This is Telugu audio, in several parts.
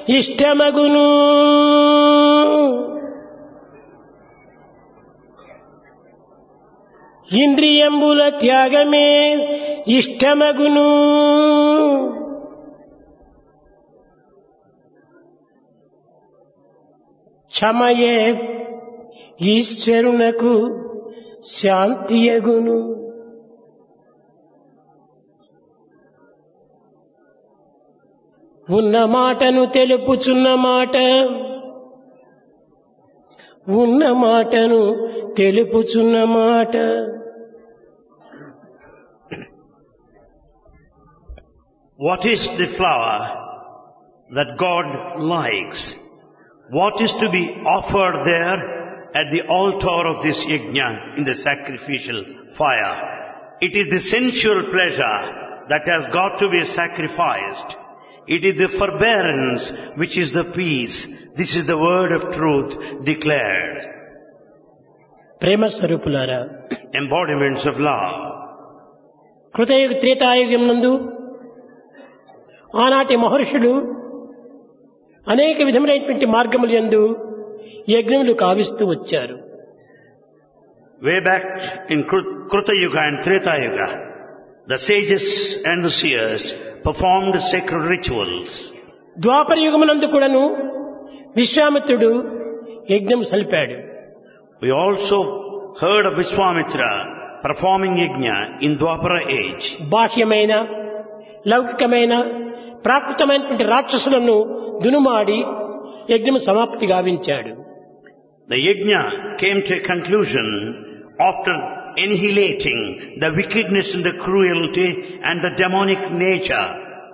ఇష్టమగును. ఇంద్రియంబుల త్యాగమే ఇష్టమగును. క్షమయే ఈశ్వరునకు శాంతియగును. ఉన్న మాటను తెలుపుచున్న మాట, ఉన్న మాటను తెలుపుచున్న మాట. What is the flower that God likes? What is to be offered there at the altar of this yajna in the sacrificial fire? It is the sensual pleasure that has got to be sacrificed. It is the forbearance which is the peace. This is the word of truth declared. ప్రేమ స్వరూపులారా, Embodiments of love. కృతయుగ త్రేతాయుగం నందు ఆనాటి మహర్షులు అనేక విధములైనటువంటి మార్గముల యందు యజ్ఞములు కావిస్తూ వచ్చారు. Way back in Kruta Yuga and Treta Yuga, the sages and the seers performed sacred rituals. ద్వాపర యుగమునందు కూడాను విశ్వామిత్రుడు యజ్ఞం సలిపాడు. We also heard of Vishwamitra performing yajna in Dwapara age. బాహ్యమైన లౌకికమైన ప్రాకృతమైనటువంటి రాక్షసులను దునుమాడి యజ్ఞం సమాప్తి గావించాడు. The yajna came to a conclusion after annihilating the wickedness and the cruelty and the demonic nature.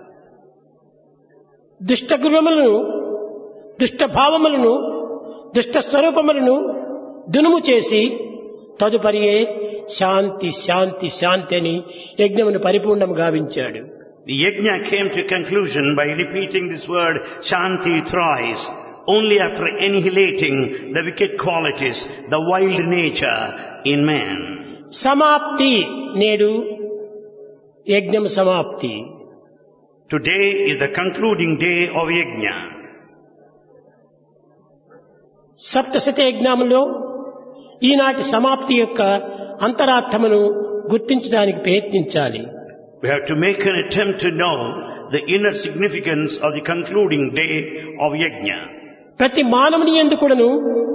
దుష్ట గుణములను, దుష్ట భావములను, దుష్ట స్వరూపములను దునుము చేసి తదుపరియే శాంతి శాంతి శాంతి అని యజ్ఞమును పరిపూర్ణం గావించాడు. The yajna came to a conclusion by repeating this word Shanti thrice, only after annihilating the wicked qualities, the wild nature in man. సమాప్తి నేడు యజ్ఞం సమాప్తి. Today is the concluding day of yajna. సప్తశత యజ్ఞములో ఈనాటి సమాప్తి యొక్క అంతరార్థమును గుర్తించడానికి ప్రయత్నించాలి. We have to make an attempt to know the inner significance of the concluding day of yajna. ప్రతి మానవుని యందు కూడాను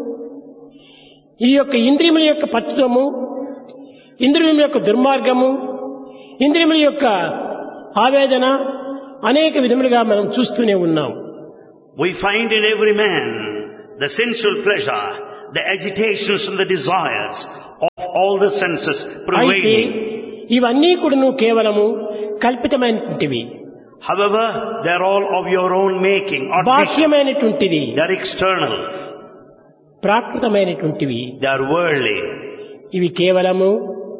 ఈ యొక్క ఇంద్రియముల యొక్క పట్టుదము, ఇంద్రియముల యొక్క దుర్మార్గము, ఇంద్రియముల యొక్క ఆవేదన అనేక విధములుగా మనం చూస్తూనే ఉన్నాం. We find in every man the sensual pleasure, the agitations and the desires of all the senses prevailing. ఇవన్నీ కూడాను కేవలము కల్పితమైనటువంటివి. However, they are all of your own making, బాహ్యమైనటువంటివి. they are external, ప్రాకృతమైనటువంటివి. they are worldly. ఇవి కేవలము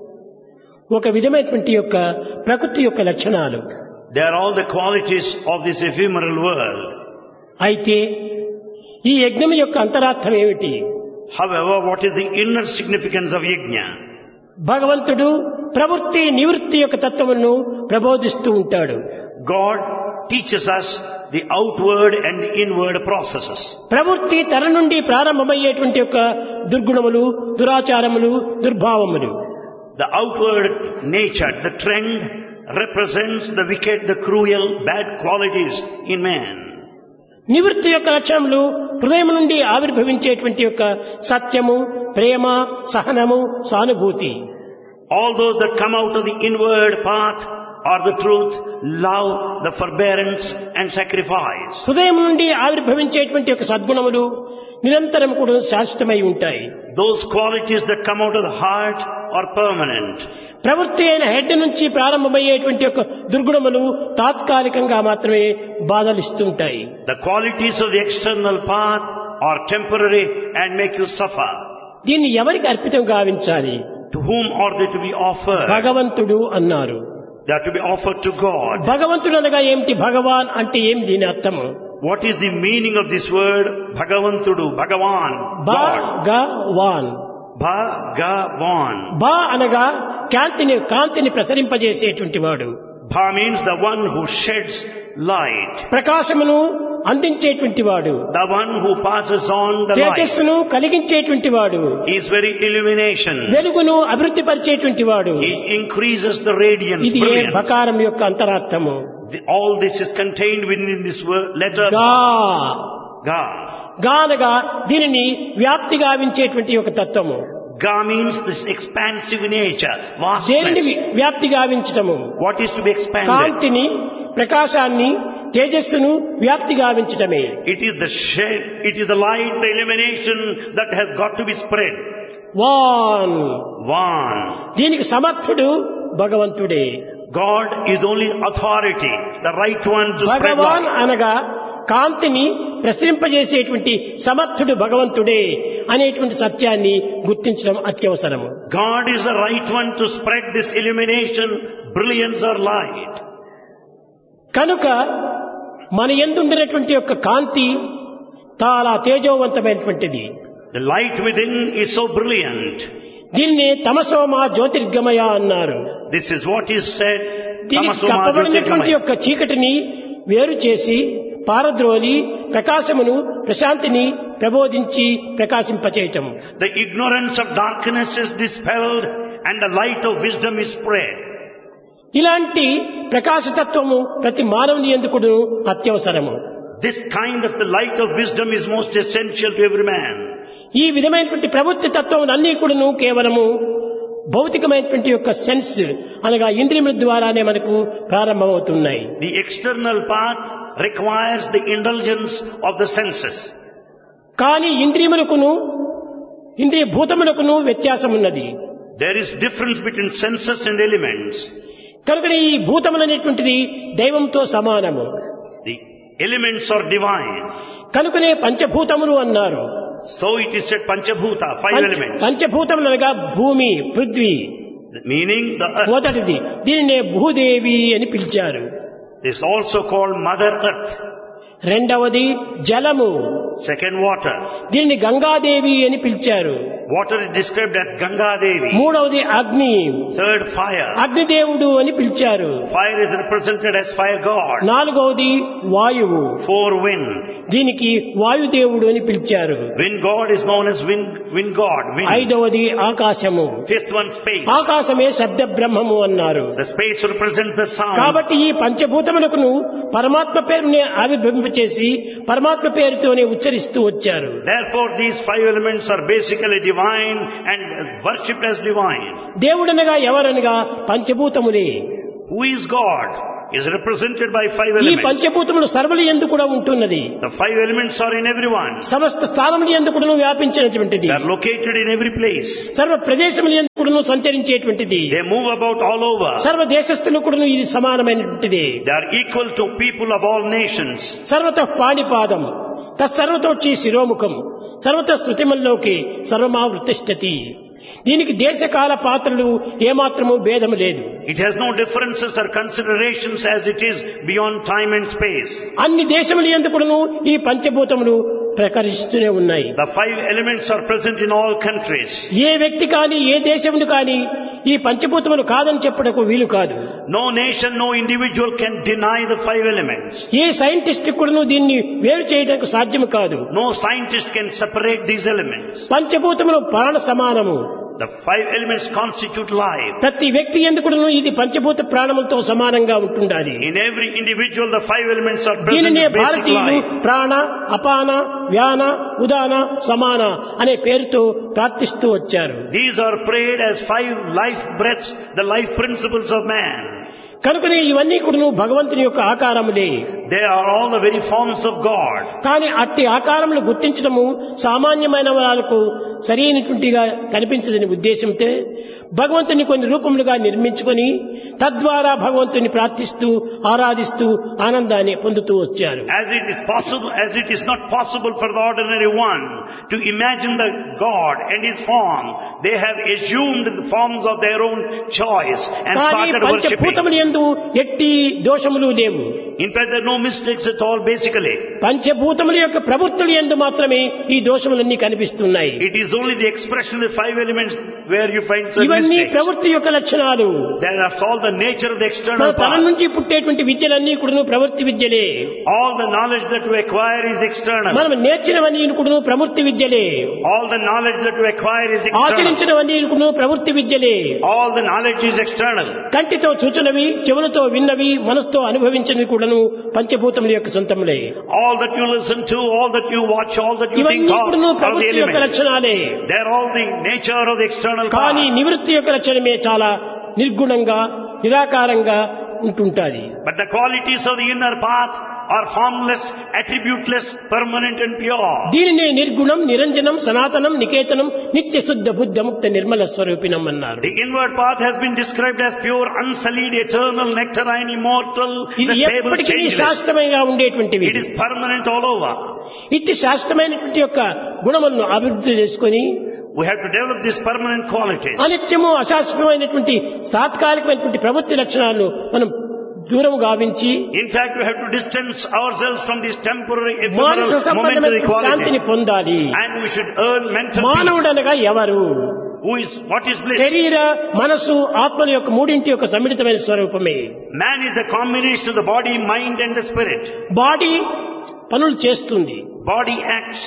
ఒక విధమైనటువంటి యొక్క ప్రకృతి యొక్క లక్షణాలు. They are all the qualities of this ephemeral world. అయితే ఈ యజ్ఞం యొక్క అంతరార్థం ఏమిటి? However, what is the inner significance of yajna? భగవంతుడు ప్రవృత్తి నివృత్తి యొక్క తత్వమును ప్రబోధిస్తూ ఉంటాడు. God teaches us the outward and the inward processes. ప్రవృత్తి తన నుండి ప్రారంభమయ్యేటువంటి యొక్క దుర్గుణములు, దురాచారములు, దుర్భావములు. The outward nature, the trend represents the wicked, the cruel, bad qualities in man. నివృత్తి యొక్క లక్షణములు హృదయం నుండి ఆవిర్భవించేటువంటి యొక్క సత్యము, ప్రేమ, సహనము, సానుభూతి. All those that come out of the inward path are the truth, love, the forbearance and sacrifice. హృదయం నుండి ఆవిర్భవించేటువంటి యొక్క సద్గుణములు నిరంతరం కూడా శాశ్వతమై ఉంటాయి. Those qualities that come out of the heart are permanent. ప్రవృత్తి అయిన హెడ్ నుంచి ప్రారంభమయ్యేటువంటి యొక్క దుర్గుణములు తాత్కాలికంగా మాత్రమే బాధలిస్తుంటాయి. The qualities of the external path are temporary and make you suffer. దీన్ని ఎవరికి అర్పితం గావించాలి? To whom are they to be offered? భగవంతుడు అన్నారు. They are to be offered to God. భగవంతుడు అనగా ఏమిటి? భగవాన్ అంటే ఏమి దీని అర్థము? What is the meaning of this word Bhagavantudu, Bhagavan, God? Bhagavan. Bhagavan. భా అనగా కాంతిని ప్రసరింపజేసేటువంటి వాడు. Bha means the one who sheds light. ప్రకాశమును అందించేటువంటి వాడు, the one who passes on the light. తేజస్సును కలిగించేటువంటి వాడు, He is very illumination. వెలుగును అభివృద్ధి పరిచేటువంటి వాడు. He increases the radiance, ఇది ఏ brilliance. బకారం యొక్క అంతరార్థము. All this is contained within this letter గా Ga. గా అనగా దీనిని వ్యాప్తి గావించేటువంటి ఒక తత్వము. Ga means this expansive nature, దేనిని vastness. వ్యాప్తి గావించటము? What is to be expanded? కాంతిని, ప్రకాశాన్ని, తేజస్సును వ్యాప్తి గావించటమే. It is the shade, it is the light, the illumination that has got to be spread. Van One. దీనికి సమర్థుడు భగవంతుడే. God is only authority, the right one to spread Bhagavan light. అనగా కాంతిని ప్రసరింపజేసేటువంటి సమర్థుడు భగవంతుడే అనేటువంటి సత్యాన్ని గుర్తించడం అత్యవసరము. God is the right one to spread this illumination, brilliance or light. కనుక మన యందుండినటువంటి యొక్క కాంతి చాలా తేజోవంతమైనటువంటిది. The light within is so brilliant. దీన్ని తమసోమ జ్యోతిర్గమయ అన్నారు. This is what is said. దీనికి Tamasoma కప్పబడినటువంటి Jyotirgamaya. యొక్క చీకటిని వేరు చేసి పారద్రోలి ప్రకాశమును, ప్రశాంతిని ప్రబోధించి ప్రకాశింపచేయటము. The ignorance of darkness is dispelled and the light of wisdom is spread. ఇలాంటి ప్రకాశతత్వము ప్రతి మానవుని యందుకును అత్యవసరము. This kind of the light of wisdom is most essential to every man. ఈ విధమైనటువంటి ప్రవృత్తి తత్వం అన్ని కూడాను కేవలము భౌతికమైనటువంటి యొక్క సెన్స్ అనగా ఇంద్రియముల ద్వారానే మనకు ప్రారంభమవుతున్నాయి. The external path requires the indulgence of the senses. కానీ ఇంద్రియములకును ఇంద్రియ భూతములకును వ్యత్యాసం ఉన్నది. There is difference between senses and elements. కనుక ఈ భూతములనేటువంటిది దైవంతో సమానము. The elements are divine. కనుకనే పంచభూతములు అన్నారు. So it is said Panchabhuta, five elements. పంచభూతములు అనగా భూమి, పృథ్వీ Meaning the earth. మొదటిది. దీనినే భూదేవి అని పిలిచారు. This is also called Mother Earth. రెండవది జలము, Second, water. దీనిని గంగాదేవి అని పిలిచారు. Water is described as Ganga Devi. మూడవది అగ్ని, Third, fire. అగ్నిదేవుడు అని పిలిచారు. Fire is represented as fire god. నాలుగవది వాయువు, Four, wind. దీనికి వాయుదేవుడు అని పిలిచారు. Wind god is known as wind god. Wind. ఐదవది ఆకాశము, Fifth one, space. ఆకాశమే శబ్ద బ్రహ్మము అన్నారు. The space represents the sound. కాబట్టి ఈ పంచభూతములకును పరమాత్మ పేరునే ఆవిర్భవింపచేసి పరమాత్మ పేరుతోనే ఉచ్చరిస్తూ వచ్చారు. Therefore, these five elements are basically divine and worshipped as divine. దేవుడనగా ఎవరనగా పంచభూతములే. Who is God? Is represented by five ఈ elements. పంచభూతములు సర్వుల యందు కూడా ఉంటున్నది. The five elements are in everyone. సమస్త స్థానముల యందు కూడా వ్యాపించినటువంటిది. They are located in every place. సర్వ ప్రదేశముల యందు కూడా సంచరించేటువంటిది. They move about all over. సర్వ దేశస్థులు కూడా ఇది సమానమైనటువంటిది. They are equal to people of all nations. సర్వత పాణిపాదం తత్సర్వతోచి శిరోముఖం సర్వత శృతిమల్లోకి సర్వమావృతిష్టతి. దీనికి దేశకాల పాత్రలు ఏమాత్రము భేదము లేదు. It has no differences or considerations as it is beyond time and space. అన్ని దేశముల యందు కూడాను ఈ పంచభూతములు ప్రకరిస్తూనే ఉన్నాయి. The five elements are present in all countries. ఏ వ్యక్తి కానీ ఏ దేశమును కానీ ఈ పంచభూతములు కాదని చెప్పుటకు వీలు కాదు. No nation, no individual can deny the five elements. A scientist కూడాను దీన్ని వేరు చేయడానికి సాధ్యము కాదు. No scientist can separate these elements. పంచభూతములు ప్రాణ సమానము. The five elements constitute life. ప్రతి వ్యక్తి ఎందుకును ఇది పంచభూత ప్రాణములతో సమానంగా ఉంటుండాలి. In every individual, the five elements are present దీనినే in basic భారతీయులు life. ప్రాణ, అపాన, వ్యాన, ఉదాన, సమాన అనే పేరుతో ప్రార్థిస్తూ వచ్చారు. These are prayed as five life breaths, the life principles of man. కనుకనే ఇవన్నీ కూడా భగవంతుని యొక్క ఆకారములే. They are all the very forms of God. కానీ అట్టి ఆకారములు గుర్తించడము సామాన్యమైన వాళ్ళకు సరైనటువంటిగా కనిపించదని ఉద్దేశంతో భగవంతుని కొన్ని రూపములుగా నిర్మించుకొని తద్వారా భగవంతుని ప్రార్థిస్తూ ఆరాధిస్తూ ఆనందాన్ని పొందుతూ వచ్చారు. As it is not possible for the ordinary one to imagine the God and His form, they have assumed the forms of their own choice and started worshipping. యందు ఎట్టి దోషములు లేవు. In fact, there are no mistakes at all basically. పంచభూతముల యొక్క ప్రవృత్తుల యందు మాత్రమే ఈ దోషములన్నీ కనిపిస్తున్నాయి. It is only the expression of the five elements where you find certain ఇవన్నీ mistakes. ప్రవృత్తి యొక్క లక్షణాలు. There are all the nature of the మన external తన part. నుంచి పుట్టేటువంటి విద్యలన్నీ కూడా ప్రవృత్తి విద్యలే. All the knowledge that we acquire is external. మనం నేర్చినవన్నీ కూడా ప్రవృత్తి విద్యలే. All the knowledge that we acquire is external. ఆచరించినవన్నీ కూడా ప్రవృత్తి విద్యలే. All the knowledge is external. కంటితో చూచినవి, చెవులతో విన్నవి, మనసుతో అనుభవించినవి కూడాను పంచభూతముల యొక్క సొంతములే. All that you listen to, all that you watch, all that you think ఇవన్నీ of కూడాను are the ప్రవృత్తి యొక్క elements. లక్షణాలే. They are all the nature of the external కానీ part. నివృత్తి యొక్క లక్షణమే చాలా నిర్గుణంగా నిరాకారంగా ఉంటుంటాది. But the qualities of the inner path are formless, attributeless, permanent and pure. దీనినే నిర్గుణం, నిరంజనం, సనాతనం, నికేతనం, నిత్య శుద్ధ బుద్ధ ముక్త నిర్మల స్వరూపిణం అన్నారు. The inward path has been described as pure, unsullied, eternal, nectarine, immortal, ఇది the stable, ఎప్పటికీ changeless. శాశ్వతంగా ఉండేటువంటివి. It is permanent all over. ఇట్టి శాశ్వతమైనటువంటి యొక్క గుణములను అభివృద్ధి చేసుకొని We have to develop these permanent qualities. అనిత్యము అశాశ్వతమైనటువంటి తాత్కాలికమైనటువంటి ప్రవృత్తి లక్షణాలను మనం దూరం గావించి In fact, we have to distance ourselves from these temporary, Manasa ephemeral, momentary సంబంధమైన శాంతిని qualities. పొందాలి. And we should earn mental మానవుడు peace. అనగా ఎవరు? What is bliss? శరీర మనసు ఆత్మల యొక్క మూడింటి యొక్క సమ్మిళితమైన స్వరూపమే. Man is the combination of the body, mind and the spirit. Body పనులు చేస్తుంది, Body acts.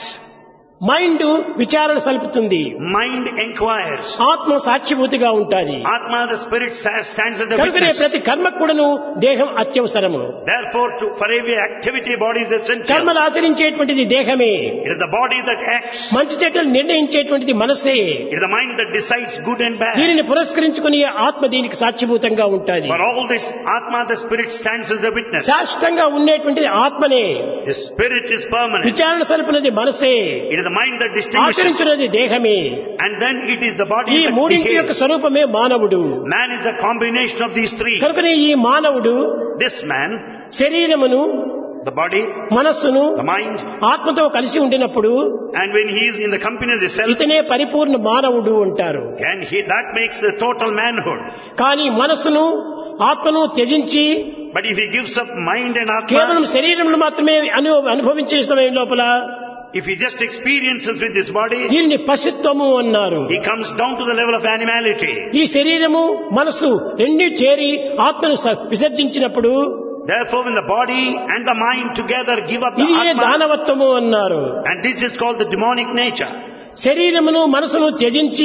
మైండ్ విచారణ సలుపుతుంది, Mind inquires. ఆత్మ సాక్షిభూతిగా ఉంటుంది. Atma, the spirit, stands as the కనుకనే witness. ప్రతి కర్మకు కూడాను దేహం అత్యవసరము. Therefore, for every activity, body is essential. కర్మలు ఆచరించేటువంటిది దేహమే. It is the body that acts. మంచి చెడ్డలు నిర్ణయించేటువంటిది మనసే. It is the mind that decides good and bad. దీనిని పురస్కరించుకుని ఆత్మ దీనికి సాక్షిభూతంగా ఉంటుంది. For all this, Atma, the spirit, stands as a witness. శాశ్వతంగా ఉండేటువంటిది ఆత్మనే. The spirit is permanent. విచారణ సలుపునది మనసే. It is the mind that distinguishes. ఆచరించున్నది దేహమే. And then it is the body ఈ that మూడింటి యొక్క behaves. స్వరూపమే మానవుడు. Man is the combination of these three. కనుకనే ఈ మానవుడు This man, శరీరమును, the body, మనస్సును the mind, ఆత్మతో కలిసి ఉండినప్పుడు and when he is in the company of the self, ఇతనే పరిపూర్ణ మానవుడు అంటారు. and that makes the total manhood. కానీ మనస్సును ఆత్మను త్యజించి But if he gives up mind and కేవలం Atma, శరీరమును మాత్రమే అనుభవించే సమయం లోపల if he just experiences with this body, దీనిని పశుత్వము అన్నారు. he comes down to the level of animality. ఈ శరీరము మనస్సు రెండు చేరి ఆత్మను విసర్జించినప్పుడు Therefore, when the body and the mind together give up the ఇది Atma, దానవత్వము అన్నారు. and this is called the demonic nature. శరీరమును మనసును త్యజించి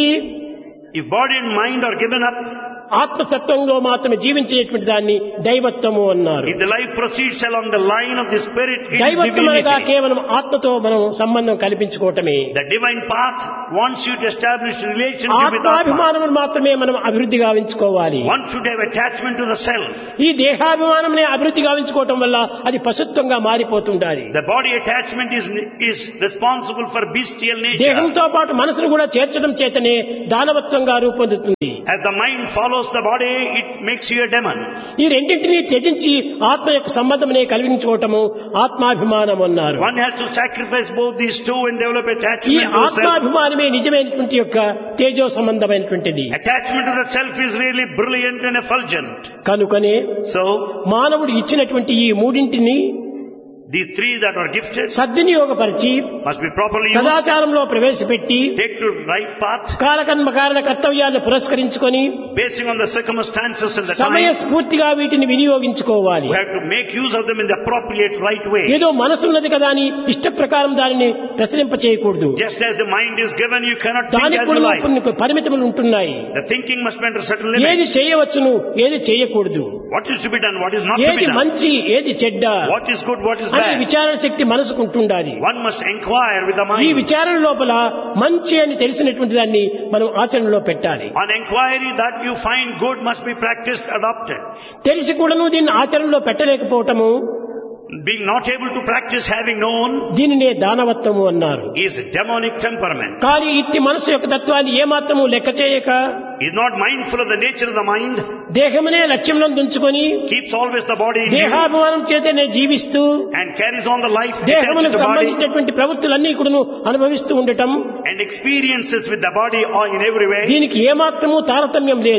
If body and mind are given up, ఆత్మసత్వంలో మాత్రమే జీవించేటువంటి దాన్ని దైవత్వము అన్నారు. if the life proceeds along the line of the spirit, it is దైవత్వం అనగా divinity. కేవలం ఆత్మతో మనం సంబంధం కల్పించుకోవటమే. The divine path wants you to establish a relationship with Atma. ఆత్మాభిమానమును మాత్రమే మనం అభివృద్ధి గావించుకోవాలి. One should have attachment to the self. ఈ దేహాభిమానమునే అభివృద్ధి గావించుకోవటం వల్ల అది పశుత్వంగా మారిపోతుండాలి. The body attachment is responsible for bestial nature. దేహంతో పాటు మనసును కూడా చేర్చడం చేతనే దానవత్వంగా రూపొందుతుంది. As the mind follows the body, it makes you a demon. ఈ రెండింటినీ త్యజించి ఆత్మ యొక్క సంబంధమునే కలిగించుకోవటము ఆత్మాభిమానం అన్నారు. One has to sacrifice both these two and develop ఈ attachment to the self. ఆత్మాభిమానమే నిజమైనటువంటి యొక్క తేజో సంబంధమైనటువంటిది. Attachment to the self is really brilliant and effulgent. కనుకనే So, మానవుడు ఇచ్చినటువంటి ఈ మూడింటిని the three that are gifted సద్వినియోగపరిచి must be properly used. సదాచారంలో ప్రవేశపెట్టి Take to right path, కాలకర్మ కారణ కర్తవ్యాలను పురస్కరించుకొని basing on the circumstances and the సమయ time. స్ఫూర్తిగా వీటిని వినియోగించుకోవాలి. We have to make use of them in the appropriate right way. ఏదో మనసున్నది కదా అని ఇష్ట ప్రకారం దానిని ప్రసరింప చేయకూడదు. Just as the mind is given, you cannot think దానికి as you కూడా like. కొన్ని పరిమితులు ఉంటున్నాయి. The thinking must be under certain ఏది limits. చేయవచ్చును, ఏది చేయకూడదు, What is to be done, what is not to ఏది be done. మంచి, ఏది చెడ్డ What is good, what is అని bad. విచారణ శక్తి మనసుకుంటుండాలి. One must inquire with the ఈ mind. విచారణ లోపల మంచి అని తెలిసినటువంటి దాన్ని మనం ఆచరణలో పెట్టాలి. On inquiry that you find good must be practiced, adopted. తెలిసి కూడాను దీన్ని ఆచరణలో పెట్టలేకపోవటము Being not able to practice having known దీనినే దానవత్వము అన్నారు. is demonic temperament. కానీ ఇట్టి మనసు యొక్క తత్వాన్ని ఏమాత్రము లెక్క చేయక Is not mindful of the nature of the mind, దేహమునే లక్ష్యంలో ఉంచుకొని keeps always the body in view, దేహాభిమానం చేతనే జీవిస్తూ and carries on the life detached దేహములకు to the body, సంబంధించినటువంటి ప్రవృత్తులన్నీ కూడాను అనుభవిస్తూ ఉండటం and experiences with the body or in every way. దీనికి ఏమాత్రము తారతమ్యం లేదు.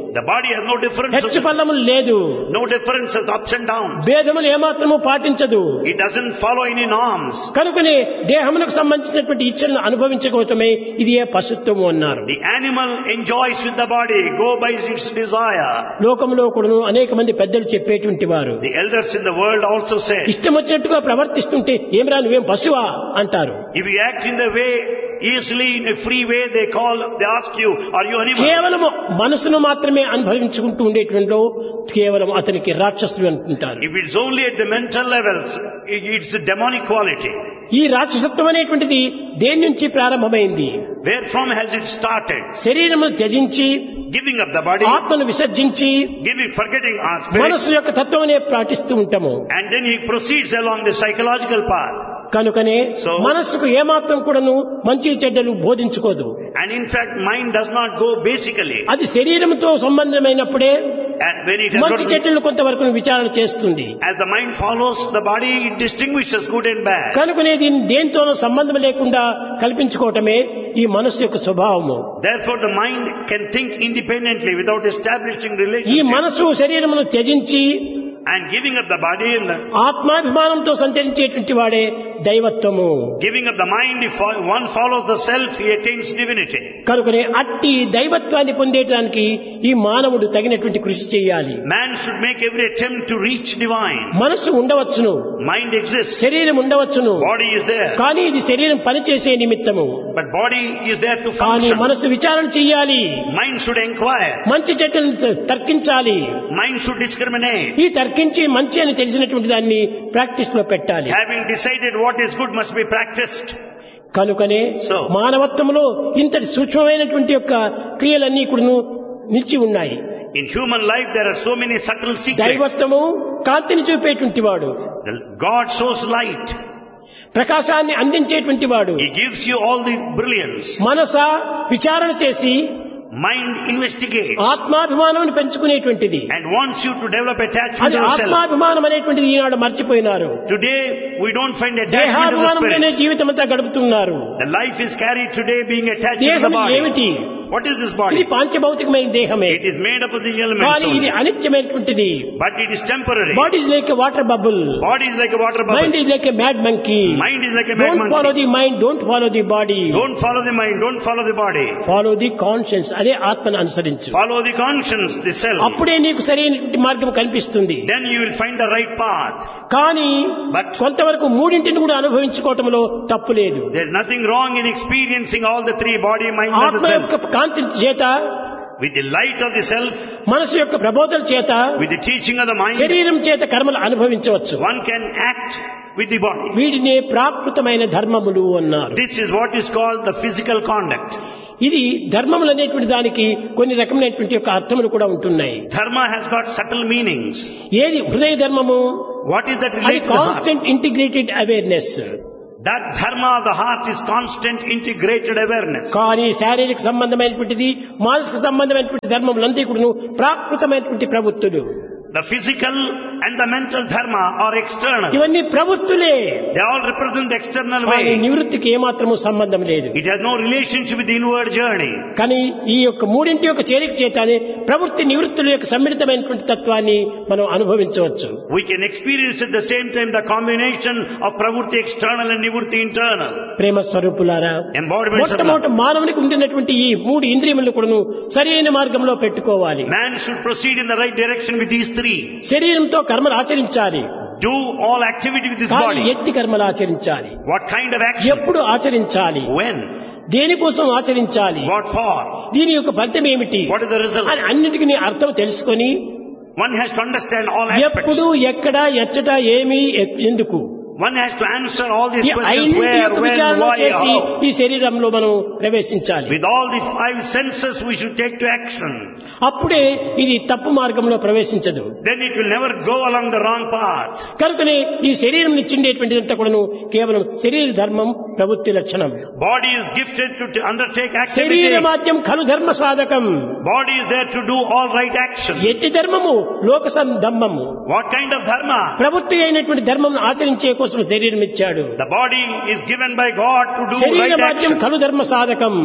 The body has no differences. హెచ్చు పల్లములు లేదు. No differences, ups and downs. భేదములు ఏమాత్రము పాటించదు. It doesn't follow any norms. కనుకనే దేహమునకు సంబంధించినటువంటి ఇచ్చలను అనుభవించుకోవటమే ఇది ఏ పశుత్వము అన్నారు. The animal enjoys with the body, go by its desire. లోకంలో కూడాను అనేక మంది పెద్దలు చెప్పేటువంటి వారు The elders in the world also say, ఇష్టం వచ్చినట్టుగా ప్రవర్తిస్తుంటే ఏమిరా నువ్వేం పశువా అంటారు. if you act in the way, easily in a free way, they ask you, are you animal? కేవలం మనసును మాత్రమే అనుభవించుకుంటూ ఉండేటువంటి కేవలం అతనికి రాక్షసుడు అంటుంటారు. If it's only at the mental levels, it's a demonic quality. ఈ రాక్షసత్వం అనేటువంటిది దేని నుంచి ప్రారంభమైంది? Where from has it started? శరీరమును త్యజించి Giving up the body, ఆత్మను విసర్జించి forgetting our spirit, మనసు యొక్క తత్వమునే పాటిస్తూ ఉంటాము. and then he proceeds along the psychological path. కనుకనే మనస్సుకు ఏమాత్రం కూడాను మంచి చెడ్డలు బోధించుకోదు. And in fact, mind does not go basically. అది శరీరంతో సంబంధమైనప్పుడే When it మంచి has చెడ్డలు కొంతవరకు విచారణ చేస్తుంది. as the mind follows the body, it distinguishes good and bad. కనుకనే దీన్ని దేంతోనూ సంబంధం లేకుండా కల్పించుకోవటమే ఈ మనస్సు యొక్క స్వభావము. Therefore, the mind can think independently without establishing ఈ relationship. మనసు శరీరమును త్యజించి And giving up the body and ఆత్మాభిమానంతో సంచరించేటువంటి వాడే దైవత్వము. giving up the mind, if one follows the self, he attains divinity. కనుకనే అట్టి దైవత్వాన్ని పొందేటానికి ఈ మానవుడు తగినటువంటి కృషి చేయాలి. Man should make every attempt to reach divine. మనసు ఉండవచ్చును, Mind exists, శరీరం ఉండవచ్చును, body is there, కానీ ఇది శరీరం పనిచేసే నిమిత్తము. but body is there to కానీ function. మనసు విచారణ చెయ్యాలి, Mind should inquire, మంచి చెడ్డలను తర్కించాలి. mind should discriminate. ఈ తర్కించి మంచి అని తెలిసినటువంటి దాన్ని ప్రాక్టీస్ లో పెట్టాలి. Having decided what is good must be practiced. కనుకనే So, మానవత్వంలో ఇంతటి సూక్ష్మమైనటువంటి యొక్క క్రియలన్నీ కూడా నిలిచి ఉన్నాయి. in human life there are so many subtle secrets. దైవత్వము కాంతిని చూపేటువంటి వాడు, God shows light. ప్రకాశాన్ని అందించేటువంటి వాడు. He gives you all the brilliance. మనస విచారణ చేసి Mind investigates ఆత్మాభిమానాన్ని పెంచుకునేటువంటిది. and wants you to develop attachment అది to yourself. ఆత్మాభిమానం అనేటువంటిది ఈనాడు మర్చిపోయినారు. Today we don't find attachment to the దేహాభిమానంలోనే spirit. జీవితం అంతా గడుపుతున్నారు. The life is carried today being attached to the దేహం body. ఏమిటి? What is this ఇది body? పాంచభౌతికమైన దేహమే, It is made up of the elements కానీ ఇది only. అనిత్యమైనటువంటిది. But it is temporary. Body is like a water bubble, Body is like a water mind bubble. Is like a mad monkey. Mind is like a mad don't follow monkey. The mind, don't follow the body, Don't follow the mind, don't follow the body. Follow the conscience. అదే ఆత్మను అనుసరించు. Follow the conscience, the self. అప్పుడే నీకు సరైన మార్గం కనిపిస్తుంది. Then you will find the right path. కానీ But కొంతవరకు మూడింటిని కూడా అనుభవించుకోవటంలో తప్పు లేదు. there is nothing wrong in experiencing all the three: body, mind and the ఆత్మ self. యొక్క కాంతి చేత, With the light of the self, మనసు యొక్క ప్రబోధన చేత, with the teaching of the mind, శరీరం చేత కర్మలు అనుభవించవచ్చు. one can act with the body. వీటినే ప్రాకృతమైన ధర్మములు అన్నారు. This is what is called the physical conduct. ఇది ధర్మములు అనేటువంటి దానికి కొన్ని రకమైనటువంటి యొక్క అర్థములు కూడా ఉంటున్నాయి. Dharma has got subtle meanings. ఏది హృదయ ధర్మము? What is that అది related to the heart? Constant integrated awareness. That dharma of the heart is constant integrated awareness. కానీ శారీరక సంబంధమైనటువంటిది, మానసిక సంబంధమైనటువంటి ధర్మములంతా కూడా ప్రాకృతమైనటువంటి ప్రవృత్తులు. The physical and the mental dharma are external. ఇవన్నీ ప్రవృత్తులే, They all represent the external కానీ way. నివృత్తికి ఏమాత్రము సంబంధం లేదు. It has no relationship with the inward journey. కానీ ఈ యొక్క మూడింటి యొక్క చేరిక చేతనే ప్రవృత్తి నివృత్తుల యొక్క సమ్మిళితమైనటువంటి తత్వాన్ని మనం అనుభవించవచ్చు. We can experience at the same time the combination of pravrutti external and nivrutti internal. ప్రేమ స్వరూపులారా, Embodiments of love. మొట్టమొదటి మానవునికి ఉండినటువంటి ఈ మూడు ఇంద్రియములను కూడాను సరైన మార్గంలో పెట్టుకోవాలి. Man should proceed in the right direction with these three. శరీరంతో కర్మలు ఆచరించాలి, Do all activity with this కానీ body. ఎట్టి కర్మలు ఆచరించాలి, What kind of action? ఎప్పుడు ఆచరించాలి, When? దేనికోసం ఆచరించాలి, What for? దీని యొక్క ఫలితం ఏమిటి What is the result? అని అన్నిటికీ అర్థం తెలుసుకొని One has to understand all aspects. ఎప్పుడు, ఎక్కడ, ఎచ్చట, ఏమి, ఎందుకు One has to answer all these ఈ questions: ఐదింటి where, యొక్క when, విచారణ why, చేసి how. ఈ శరీరంలో మనం ప్రవేశించాలి. With all the five senses we should take to action. అప్పుడే ఇది తప్పు మార్గంలో ప్రవేశించదు. Then it will never go along the wrong path. కనుకనే ఈ శరీరం ఇచ్చిండేటువంటిదంతా కూడాను కేవలం శరీర ధర్మం, ప్రవృత్తి లక్షణం. Body is gifted to undertake activity. శరీరమాద్యం ఖలు ధర్మ సాధకం. Body is there to do all right action. ఎట్టి ధర్మము లోక ధర్మము. What kind of dharma? ప్రవృత్తి అయినటువంటి ధర్మం ఆచరించే కోసం శరీరం ఇచ్చాడు. The body is given by God to do right శరీరమాద్యం action. ఖలు ధర్మ సాధకం.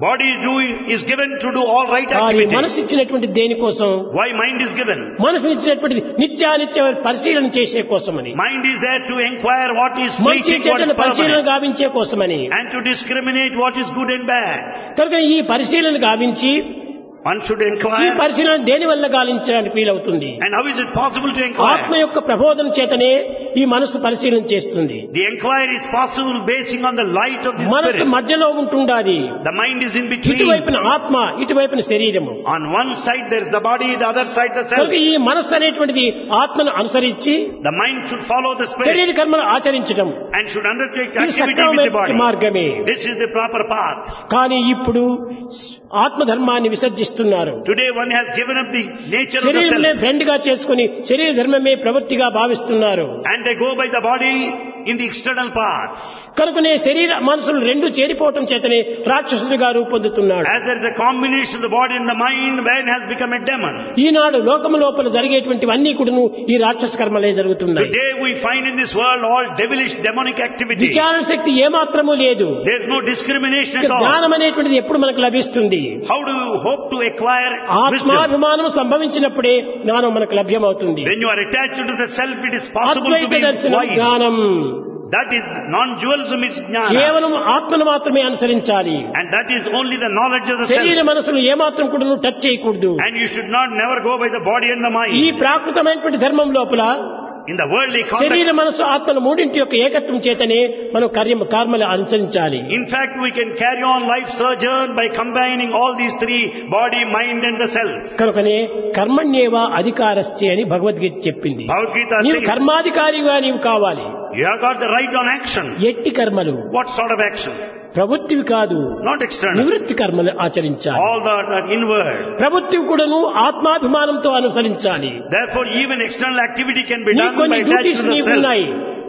Body is given to do all right కానీ activities. మనసు ఇచ్చినటువంటి దేనికోసం? Why mind is given? మనసునిచ్చినటువంటి నిత్యానిత్య పరిశీలన చేసే కోసమని, Mind is there to inquire what is మంచి fleeting, what చెడ్డల is పరిశీలన permanent, గావించే కోసమని. and to discriminate what is good and bad. కనుక ఈ పరిశీలన గావించి One should ఈ inquire. పరిశీలన దేని వల్ల గావించడానికి వీలవుతుంది? And how is it possible to ఆత్మ inquire? యొక్క ప్రబోధన చేతనే ఈ మనసు పరిశీలన చేస్తుంది. The inquiry is possible basing on the light of the మనసు spirit. మధ్యలో ఉంటుండాలి. The mind is in between. ఇటువైపున ఆత్మ, ఇటువైపున శరీరము. On one side there is the body, the other side the self. కనుక ఈ మనస్సు అనేటువంటిది ఆత్మను అనుసరించి The mind should follow the spirit శరీర కర్మలు ఆచరించడం and should undertake ఇది activity with the సక్రమమైన body. మార్గమే. This is the proper path. కానీ ఇప్పుడు ఆత్మధర్మాన్ని విసర్జిస్తున్నారు. Today one has given up the nature of the శరీరమే self ఫ్రెండ్ గా చేసుకుని శరీర ధర్మమే ప్రవృత్తిగా భావిస్తున్నారు. and they go by the body in the external path. కనుకనే శరీర మనసులు రెండు చేరిపోవటం చేతనే రాక్షసుడిగా రూపొందుతున్నాడు. As there is a combination of the body and the mind, man has become a demon. ఈనాడు లోకము లోపల జరిగేటువంటివన్నీ కూడాను ఈ రాక్షస కర్మలే జరుగుతున్నాయి. Today we find in this world all devilish demonic activity. విచారణ శక్తి ఏమాత్రము లేదు. There is no discrimination at all. జ్ఞానం అనేటువంటిది ఎప్పుడు మనకు లభిస్తుంది? How do you hope to acquire wisdom? ఆత్మాభిమానం సంభవించినప్పుడే జ్ఞానం మనకు లభ్యమవుతుంది. When you are attached to the self, it is possible to Advaita be దర్శనం wise. జ్ఞానం. That is non-dualism is jnana. కేవలం ఆత్మను మాత్రమే అనుసరించాలి. And that is only the knowledge of the శరీర self. మనసును ఏమాత్రం కూడా నువ్వు టచ్ చేయకూడదు. And you should not never go by the body and the ఈ mind. ప్రాకృతమైనటువంటి ధర్మం లోపల In the worldly శరీర context, మనసు ఆత్మల మూడింటి యొక్క ఏకత్వం చేతనే మనం కర్మలు అనుసరించాలి. in fact, we can carry on life sojourn by combining all these three, body, mind and the self. కనుకనే కర్మణ్యేవ అధికారస్య అని భగవద్గీత చెప్పింది. Bhagavad Gita నీవు says, కర్మాధికారిగా నీవు కావాలి. you have got the right on action. ఎట్టి కర్మలు What sort of action? ప్రవృత్తివి కాదు, Not external. నివృత్తి కర్మలు ఆచరించాలి. All that are inward. ప్రవృత్తివి కూడాను ఆత్మాభిమానంతో అనుసరించాలి. Therefore, even external activity can be నీ done కొన్ని by attached duties to the నీకు self. ఉన్నాయి,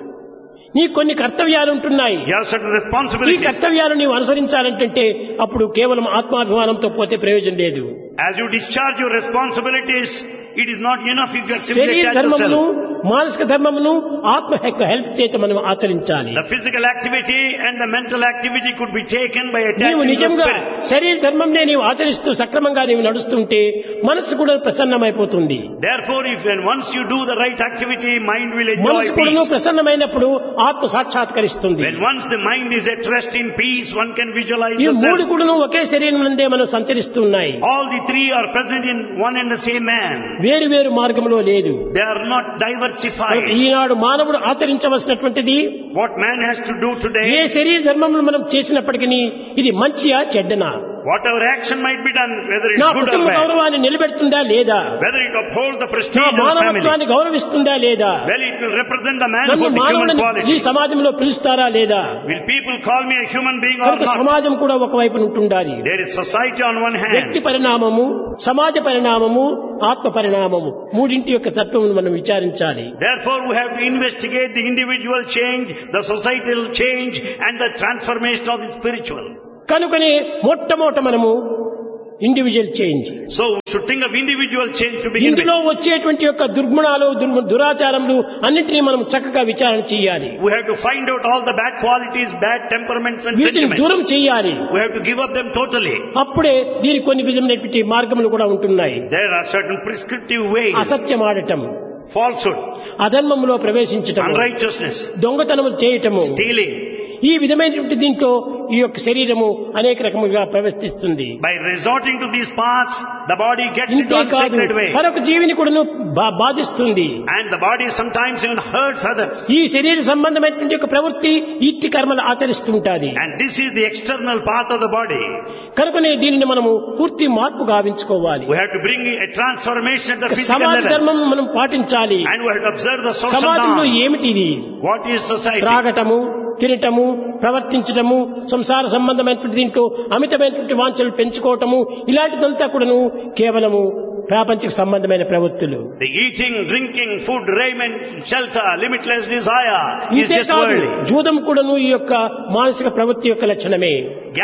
నీ కొన్ని కర్తవ్యాలు ఉంటున్నాయి. You have certain ఈ responsibilities. కర్తవ్యాలు నీవు అనుసరించాలంటే అప్పుడు కేవలం ఆత్మాభిమానంతో పోతే ప్రయోజనం లేదు. As you discharge your responsibilities, it is not enough if you are simply శరీర attached to ధర్మమును self. మానసిక ధర్మమును ఆత్మ యొక్క హెల్ప్ చేత మనం ఆచరించాలి. The physical activity and the mental activity could be taken by నీవు attaching to the నిజంగా spirit. శరీర ధర్మంనే నీవు ఆచరిస్తూ సక్రమంగా నీవు నడుస్తుంటే మనసు కూడా ప్రసన్నమైపోతుంది. Therefore, if and once you do the right activity, mind will enjoy మనసు కూడా peace. ప్రసన్నమైనప్పుడు ఆత్మ సాక్షాత్కరిస్తుంది. When once the mind is at rest in peace, one can visualize ఈ the మూడు self. కూడా ఒకే శరీరం నందే మనం సంచరిస్తున్నాయి. All the three are present in one and the same man. వేరు వేరు మార్గంలో లేదు. They are not diversified. ఈనాడు మానవుడు ఆచరించవలసినటువంటిది What man has to do A today, శరీర ధర్మములు మనం చేసినప్పటికీ ఇది మంచియా చెడ్డనా, whatever action might be done, whether it's నా good or కుటుంబ bad, గౌరవాన్ని నిలబెడుతుందా లేదా, whether it upholds the నా prestige of the family, మానవత్వాన్ని గౌరవిస్తుందా లేదా, well, it will represent the నన్ను manhood, the human మానవుని ఈ quality. సమాజంలో పిలుస్తారా లేదా. Will people call me a human being or కనుక not? సమాజం కూడా ఒకవైపు ఉంటుండాలి. There is society on one వ్యక్తి hand. పరిణామము, సమాజ పరిణామము, ఆత్మ పరిణామము మూడింటి యొక్క తత్వమును మనం విచారించాలి. Therefore, we have to investigate the individual change, the societal change, and the transformation of the spiritual. కనుకనే మొట్టమొదట మనము individual change, So, we should think of individual change to begin with. ఇందులో వచ్చేటువంటి యొక్క దుర్గుణాలు, దురాచారములు అన్నింటినీ మనం చక్కగా విచారణ చేయాలి. We have to find out all the bad qualities, bad temperaments and వీటిని sentiments. దూరం చేయాలి. We have to give up them totally. అప్పుడే దీనికి కొన్ని విధమైనటువంటి మార్గములు కూడా ఉంటున్నాయి. There are certain prescriptive ways. అసత్యం ఆడటం, Falsehood, అధర్మములో ప్రవేశించటం, unrighteousness, దొంగతనము చేయటము, stealing. ఈ విధమైనటువంటి దీంట్లో ఈ యొక్క శరీరము అనేక రకములుగా ప్రవర్తిస్తుంది. By resorting to these paths, the body gets into ఇంతే కాదు, unsacred way. మరొక జీవిని కూడా బాధిస్తుంది. And the body sometimes even hurts others. ఈ శరీర సంబంధమైనటువంటి యొక్క ప్రవృత్తి ఇట్టి కర్మలు ఆచరిస్తుంటాది. And this is the external path of the body. కనుకనే దీనిని మనము పూర్తి మార్పు గావించుకోవాలి. We have to bring a transformation at the physical సమాజ level. ధర్మం మనం పాటించాలి. And we have to observe the social సమాజంలో norms. ఏమిటిది? What is society? త్రాగటము, తినటము, ప్రవర్తించటము, సంసార సంబంధమైనటువంటి దీంట్లో అమితమైనటువంటి వాంఛలు పెంచుకోవటము, ఇలాంటిదంతా కూడాను కేవలము ప్రాపంచిక సంబంధమైన ప్రవృత్తులు. The eating, drinking, food, raiment, shelter, limitless desire is ఇంతే just కాదు, worldly. జూదం కూడాను ఈ యొక్క మానసిక ప్రవృత్తి యొక్క లక్షణమే.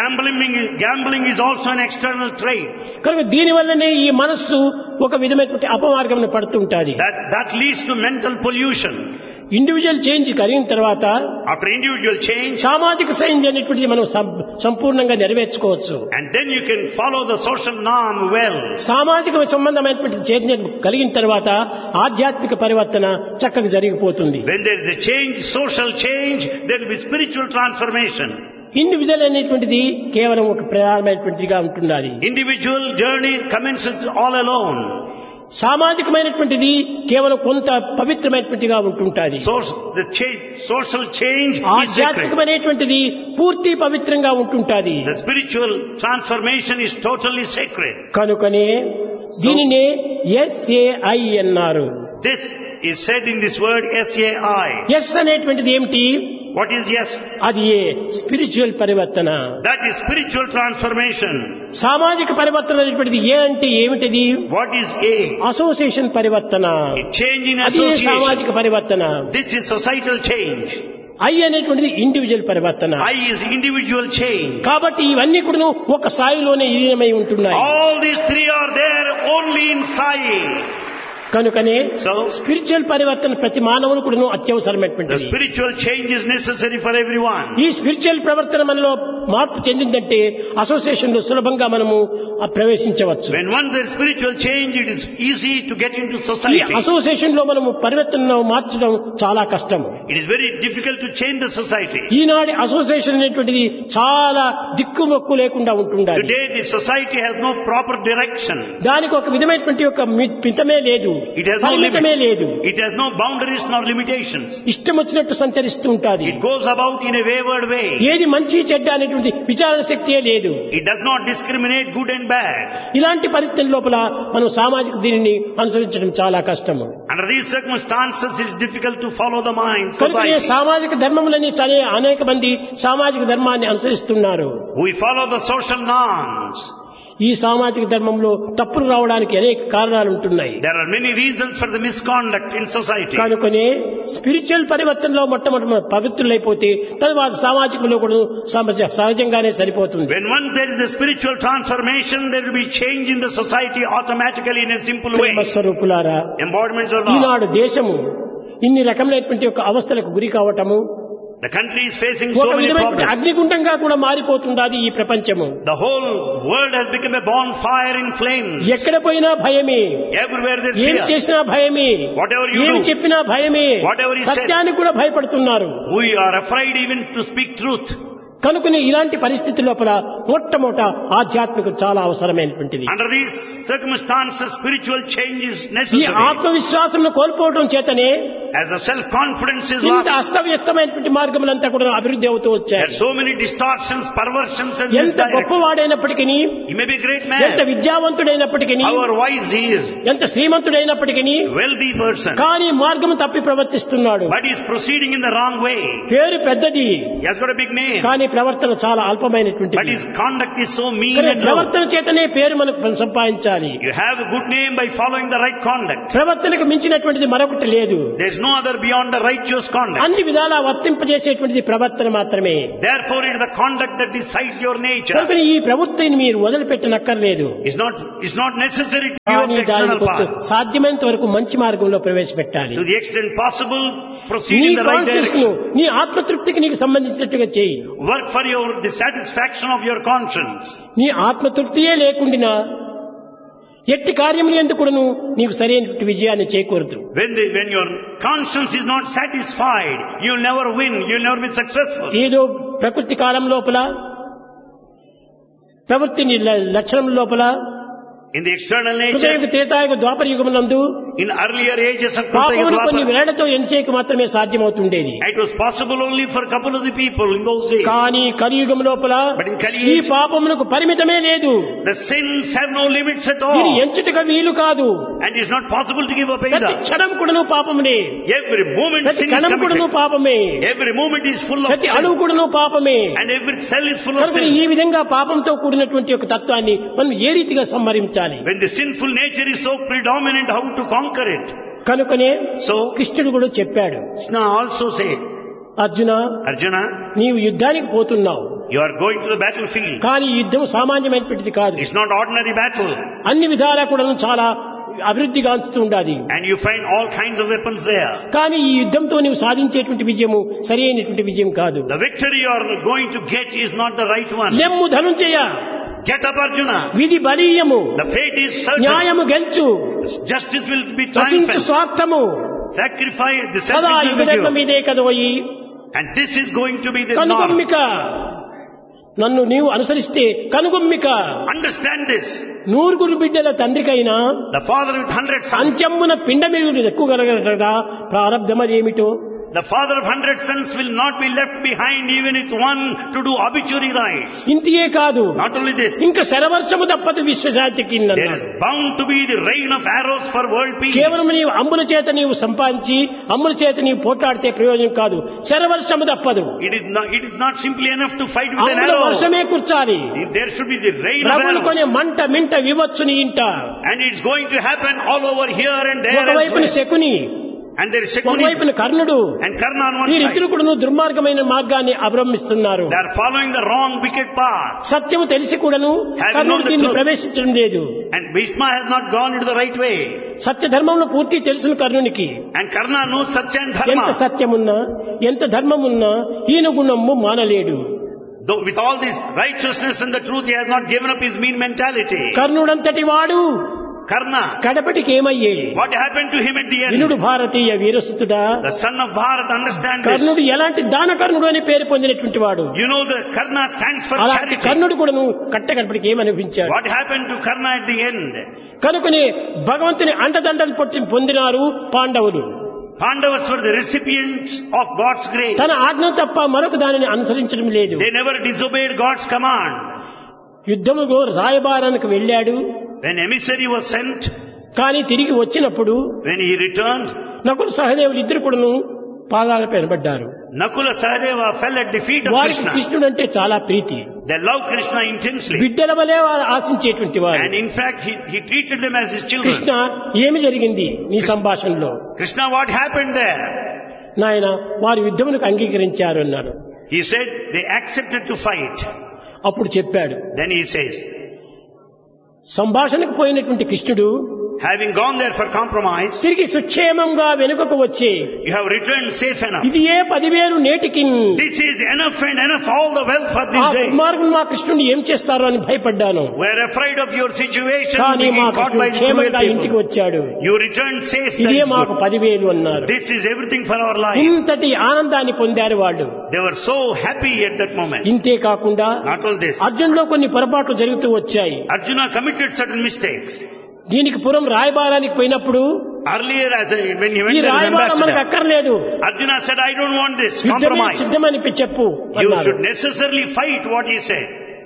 Gambling is also an external trait. కనుక దీని వల్లనే ఈ మనస్సు ఒక విధమైనటువంటి అపమార్గంలో పడుతుంటాది. That leads to mental pollution. Individual change కలిగిన తర్వాత After individual change, సామాజిక చేంజ్ అనేటువంటిది మనం సంపూర్ణంగా నెరవేర్చుకోవచ్చు. and then you can follow the social norm well. సామాజిక సంబంధమైనటువంటి చేంజ్ కలిగిన తర్వాత ఆధ్యాత్మిక పరివర్తన చక్కగా జరిగిపోతుంది. When there is a change, social change, there will be spiritual transformation. Individual అనేటువంటిది కేవలం ఒక ప్రధానమైనటువంటిదిగా ఉంటున్నది. Individual journey commences all alone. సామాజికమైనటువంటిది కేవలం కొంత పవిత్రమైనటువంటిగా ఉంటుంటుంది. So the social change is sacred. ఆధ్యాత్మికమైనటువంటిది పూర్తి పవిత్రంగా ఉంటుంటుంది. The spiritual transformation is totally sacred. కనుకనే దీనినే SAI అన్నారు. This is said in this word SAI. Yes అనేటువంటిది ఏమిటి? What is yes? అది స్పిరిచువల్ పరివర్తన. That is spiritual transformation. సామాజిక పరివర్తన అనేటువంటిది ఏ అంటే ఏమిటిది? What is A? అసోసియేషన్ పరివర్తన. Change in అది association. సామాజిక పరివర్తన. This is societal change. I అనేటువంటిది ఇండివిజువల్ పరివర్తన. I is individual change. కాబట్టి ఇవన్నీ కూడా ఒక స్థాయిలోనే విలీనమై ఉంటున్నాయి. All these three are there only in Sai. కనుకనే So, స్పిరిచువల్ పరివర్తన ప్రతి మానవుని కూడా the అత్యవసరమైనటువంటిది. spiritual change is necessary for everyone. ఈ స్పిరిచువల్ ప్రవర్తన మనలో మార్పు చెందిందంటే అసోసియేషన్ లో సులభంగా మనము ప్రవేశించవచ్చు. When once there is spiritual change, it is easy to get into ఈ society. అసోసియేషన్ లో మనము పరివర్తనను మార్చడం చాలా కష్టం. It is very difficult to change the society. ఈనాటి అసోసియేషన్ అనేటువంటిది చాలా దిక్కుమొక్కు లేకుండా ఉంటుండాలి. Today the society has no proper direction. దానికి ఒక విధమైనటువంటి ఒక మితమే లేదు, It has no పరిమితమే లేదు. limits. It has no boundaries nor limitations. ఇష్టం వచ్చినట్టు సంచరిస్తూ ఉంటుంది. It goes about in a wayward way. ఏది మంచి చెడ్డ అనేటువంటి విచారణ శక్తియే లేదు. It does not discriminate good and bad. ఇలాంటి పరిస్థితుల లోపల మనం సామాజిక దీనిని అనుసరించడం చాలా కష్టము. Under these circumstances, it is difficult to follow the mind, కనుక society. సామాజిక ధర్మములని తనే అనేక మంది సామాజిక ధర్మాన్ని అనుసరిస్తున్నారు. We follow the social norms. ఈ సామాజిక ధర్మంలో తప్పులు రావడానికి అనేక కారణాలు ఉంటున్నాయి. There are many reasons for the misconduct in society. కనుకనే స్పిరిచువల్ పరివర్తనలో మొట్టమొదటి పవిత్రులైపోతే తర్వాత సామాజికంలో కూడా సహజంగానే సరిపోతుంది. When once there is a spiritual transformation, there will be change in the society automatically in a simple way. ప్రేమ స్వరూపులారా, Embodiments of love. ఈనాడు దేశము ఇన్ని రకమైనటువంటి ఒక అవస్థలకు గురి కావటము, The country is facing ఒక so many విధమైన problems. అగ్నిగుండంగా కూడా మారిపోతున్నది ఈ ప్రపంచము. The whole world has become a bonfire in flames. ఎక్కడ పోయినా భయమే, Everywhere there is ఏం fear. చేసినా భయమే, Whatever you ఏం do, చెప్పినా భయమే, whatever is said, సత్యానికి కూడా భయపడుతున్నారు. we are afraid even to speak truth. కనుకని ఇలాంటి పరిస్థితి లోపల మొట్టమొదట ఆధ్యాత్మిక చాలా అవసరమైనటువంటిది. Under these circumstances, spiritual change is ఈ necessary. ఆత్మవిశ్వాసం కోల్పోవడం చేతనే As the self-confidence is ఇంత lost, అస్తవ్యస్తమైనటువంటి మార్గములంతా కూడా అభివృద్ధి అవుతూ there వచ్చాయి. are so many distortions, perversions and ఎంత misdirections. గొప్పవాడైనప్పటికీ, He may be a great ఎంత man, విద్యావంతుడైనప్పటికీ, however wise he is, ఎంత శ్రీమంతుడైనప్పటికీ wealthy person, కానీ మార్గము తప్పి ప్రవర్తిస్తున్నాడు. but he is proceeding in the wrong way. పేరు పెద్దది He has got a big name, కానీ ప్రవర్తన చాలా but అల్పమైనటువంటిది. his conduct is so mean కానీ and low. ప్రవర్తన చేతనే పేరు మనకు సంపాదించాలి. You have a good name by following the right conduct. ప్రవర్తనకు మించినటువంటిది మరొకటి లేదు. There is no other beyond the righteous conduct. అన్ని విధాలా వర్తింపజేసేటువంటిది ప్రవర్తన మాత్రమే. Therefore, it is the conduct that decides your nature. కనుక ఈ ప్రవృత్తిని మీరు వదిలిపెట్టనక్కర్లేదు. It's not necessary to give up కానీ the external దానికి path. సాధ్యమైనంత వరకు మంచి మార్గంలో ప్రవేశపెట్టాలి. To the extent possible, proceed నీ in the right కాన్షియస్ ను direction. నీ ఆత్మతృప్తికి నీకు సంబంధించినట్టుగా చేయి. Work for the satisfaction of your conscience. నీ ఆత్మతృప్తియే లేకుండా ఎట్టి కార్యములు ఎందుకును నీకు సరైన విజయాన్ని చేకూరదు. When your conscience is not satisfied, you'll never win, you'll never be successful. ఏదో ప్రకృతి కాలం లోపల ప్రవృత్తిని లక్షణం లోపల In the external nature, కృతయుగ Tretayuga Dwapara యుగమునందు in earlier ages of పాపమును కొన్ని Kruta, వేళతో ఎంచేకి మాత్రమే సాధ్యమవుతుండేది. it was possible only for a couple of the people in those days. కానీ కలియుగం లోపల But in Kali ఈ age, పాపమునకు పరిమితమే లేదు. the sins have no limits at ఇది all. ఎంచుటకు వీలు కాదు. And it's not possible to give up ప్రతి either. క్షణం కూడాను పాపమునే, Every moment ప్రతి sin is కణం కూడాను committed. పాపమే, Every moment is full of ప్రతి sin. అణువు కూడాను పాపమే. And every cell is full of కనుక sin. ఈ విధంగా పాపంతో కూడినటువంటి ఒక తత్వాన్ని మనం ఏ రీతిగా సంహరించాలి? When the sinful nature is so predominant, how to conquer it? కనుకనే So, కృష్ణుడు కూడా చెప్పాడు, Krishna also says, Arjuna, Arjuna, నీవు యుద్ధానికి పోతున్నావు, you are going to the battlefield. కానీ ఈ యుద్ధం సామాన్యమైనటువంటిది కాదు. It's not ordinary battle. అన్ని విధాలా కూడా చాలా అభివృద్ధి గాంచుతూ ఉండాలి. And you find all kinds of weapons there. కానీ ఈ యుద్ధంతో నీవు సాధించేటువంటి విజయము సరి అయినటువంటి విజయం కాదు. The victory you are going to get is not the right one. లెమ్ము ధనుంజయ, Get up, Arjuna. విధి బలీయము, The fate is certain. న్యాయము గెలుచు, Justice will be రసించు triumphant. స్వార్థము Sacrifice the సదా selfish will be యుగధర్మం given. ఇదే కదోయి. And this is going to be the norm. కనుగొమ్మిక, నన్ను నీవు అనుసరిస్తే కనుగొమ్మిక. Understand this. నూరుగురు బిడ్డల తండ్రికైనా The father with 100 sons. అంత్యమున పిండమిగులు ఎక్కువగలగదా ప్రారంధమదేమిటో. The father of 100 sons will not be left behind even with one to do obituary rites. ఇంతియే కాదు, Not only this, ఇంకా శరవర్షము తప్పదు విశ్వశాంతికి. there is bound to be the rain of arrows for world peace. కేవలం నీవు అమ్ముల చేత నీవు సంపాదించి అమ్ముల చేత నీవు పోట్లాడితే ప్రయోజనం కాదు. శరవర్షము తప్పదు. It is not simply enough to fight with an అమ్ముల arrow. వర్షమే కూర్చాలి. There should be the rain of ప్రభువులు కొనే arrows. మంట మింట వివచ్చుని ఇంట. And it's going to happen all over here and there ఒకవైపున elsewhere. Shakuni, And there is Shakuni ఒకవైపున కర్ణుడు. and Karna on one వీరిద్దరు side. కూడాను దుర్మార్గమైన మార్గాన్ని అవలంబిస్తున్నారు. They are following the wrong wicked path. సత్యము తెలిసి కూడాను కర్ణుడు దీన్ని ప్రవేశించడం లేదు. And Bhishma has not gone into the right way. సత్య ధర్మంలో పూర్తి తెలుసును కర్ణునికి. And Karna knows Satya and ఎంత Dharma. సత్యమున్నా ఎంత ధర్మమున్నా హీన గుణము మానలేడు. Though with all this righteousness and the truth, he has not given up his mean mentality. కర్ణుడంతటి వాడు Karna, కడపటికి ఏమయ్యే? what happened to him at the వినుడు end? Bharatiya వీరసుతుడా. The son of Bharat, understand this. కర్ణుడు ఎలాంటి దానకర్ణుడు అని పేరు పొందినటువంటి వాడు. You know the Karna stands for అలాంటి charity. కర్ణుడు కూడాను కట్టకడపటికి ఏమనిపించాడు. What happened to Karna at the end? కనుకనే భగవంతుని అండదండలు పొందినారు పాండవులు. Pandavas were the recipients of God's grace. తన ఆజ్ఞ తప్ప మరొక దానిని అనుసరించడం లేదు. They never disobeyed God's command. యుద్ధములో రాయబారానికి వెళ్ళాడు. When emissary was sent, కానీ తిరిగి వచ్చినప్పుడు when he returned, నకుల సహదేవులు ఇద్దరు కూడాను పాదాలపై పడ్డారు. Nakula Sahadeva fell at the feet of వారికి Krishna. కృష్ణుడు అంటే చాలా ప్రీతి. They loved Krishna intensely. బిడ్డల వలె వారు ఆశించేటువంటి వారు. And in fact, he treated them as his Krishna, children. ఏమి జరిగింది నీ సంభాషణలో? Krishna, what happened there? నాయన, వారు యుద్ధమునకు అంగీకరించారు అన్నారు. He said, they accepted to fight. అప్పుడు చెప్పాడు, Then he says, సంభాషణకు పోయినటువంటి కృష్ణుడు having gone there for compromise, తిరిగి సుక్షేమంగా వెనుకకు వచ్చి you have returned safe enough. ఇది ఏ 10,000 నేటికి This is enough and enough, all the wealth for this day. మార్గం మా కృష్ణుడు ఏం చేస్తారో అని భయపడ్డాను. We are afraid of your situation కానీ being మా caught by the క్షేమంగా cruel ఇంటికి people. వచ్చాడు. You returned safe, that ఇదే is మాకు good. 10,000 అన్నారు. This is everything for our life. ఇంతటి ఆనందాన్ని పొందారు వాళ్ళు. They were so happy at that moment. ఇంతే కాకుండా Not all this. అర్జున్లో కొన్ని పొరపాట్లు జరుగుతూ వచ్చాయి. Arjuna committed certain mistakes. దీనికి పురం రాయబారానికి పోయినప్పుడు Earlier, when he ఈ went there as రాయబారం మనకు ambassador, అక్కర్లేదు, Arjuna said, I don't want this యుద్ధమే compromise. సిద్ధమని చెప్పు You అన్నారు. should necessarily fight what he said.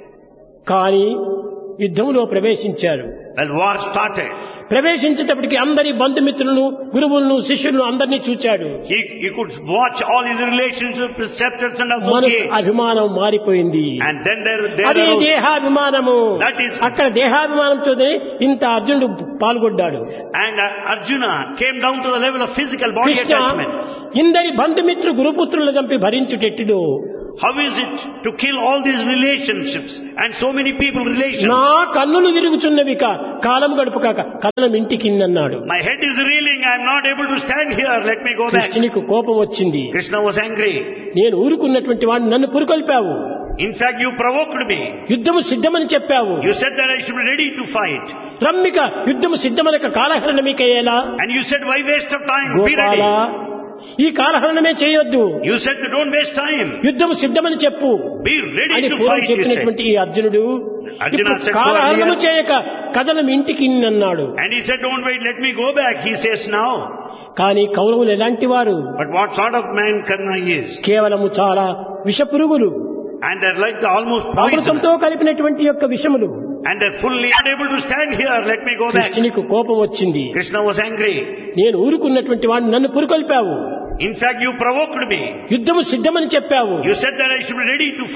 కానీ యుద్ధంలో ప్రవేశించారు. Well, war started. ప్రవేశించేటప్పటికి అందరి బంధుమిత్రులను, గురువులను, శిష్యులను అందరినీ చూచాడు. He could watch all his relationships, preceptors and మనసు associates. అభిమానం మారిపోయింది. And then there అదే arose, దేహాభిమానము. That is- అక్కడ దేహాభిమానంతోనే ఇంత అర్జునుడు పాల్గొడ్డాడు. and Arjuna came down to the level of physical body Krishna attachment. ఇందరి బంధుమిత్రు గురుపుత్రులను చంపి భరించుటెట్టుడు. How is it to kill all these relationships and so many people relations? నా కన్నులు తిరుగుచున్నవి కాలం గడుపుక కన్నం ఇంటికిందన్నాడు. My head is reeling, I am not able to stand here, let me go back. కృష్ణునికి కోపం వచ్చింది. Krishna was angry. నేను ఊరుకున్నటువంటి వాడిని నన్ను పురుకొల్పావు. In fact, you provoked me. యుద్ధము సిద్ధమని చెప్పావు. You said that I should be ready to fight. రమ్మిక యుద్ధము సిద్ధమనక కాలహరణ మీకయ్యేలా. And you said, why waste of time? Be Gopala, ready. ఈ కాలహరణమే చేయొద్దు, You said, don't waste time. యుద్ధము సిద్ధమని చెప్పు Be ready అని to పూర్వం fight, you said. చెప్పినటువంటి ఈ అర్జునుడు Arjuna said so కాలహరణము earlier. చేయక కథనం ఇంటికి అన్నాడు. And he said, don't wait, let me go back. He says now. కానీ కౌరవులు ఎలాంటి వారు? But what sort of man Karna is? కేవలము చాలా విషపురుగులు, And they're like the almost poisonous. అమృతంతో కలిపినటువంటి యొక్క విషములు. And they're fully unable to stand here, let me go back. కృష్ణునికి కోపం వచ్చింది. Krishna was angry. నేను ఊరుకున్నటువంటి వాడిని నన్ను పురుకొల్పావు. In fact, you provoked me. యుద్ధము సిద్ధమని చెప్పావు. You said that I should be ready to